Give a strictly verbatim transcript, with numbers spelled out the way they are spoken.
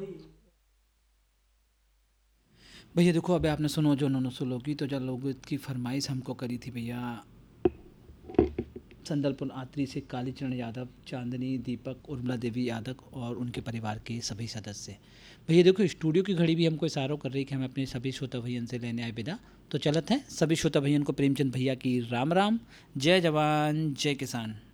भैया देखो, अबे आपने सुनो जो उन्होंने सुलोकी तो जब लोग की फरमाइश हमको करी थी भैया, संदलपुर आतरी से कालीचरण यादव, चांदनी, दीपक, उर्मिला देवी यादव और उनके परिवार के सभी सदस्य। भैया देखो, स्टूडियो की घड़ी भी हमको इशारों कर रही कि हम अपने सभी श्रोता भैयन से लेने आए विदा। तो चलत हैं सभी श्रोता भैयन को प्रेमचंद भैया की राम राम। जय जवान जय किसान।